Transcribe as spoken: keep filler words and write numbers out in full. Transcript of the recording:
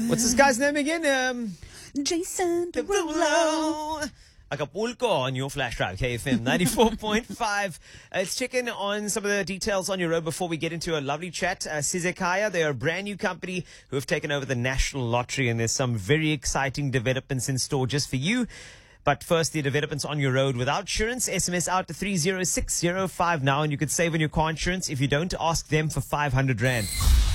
What's this guy's name again? Um, Jason Derulo. Acapulco on your flash drive, K F M ninety-four point five. Uh, let's check in on some of the details on your road before we get into a lovely chat. Uh, Sizekaya, they're a brand new company who have taken over the National Lottery, and there's some very exciting developments in store just for you. But first, the developments on your road without insurance. S M S out to three zero six zero five now, and you could save on your car insurance if you don't ask them for five hundred rand.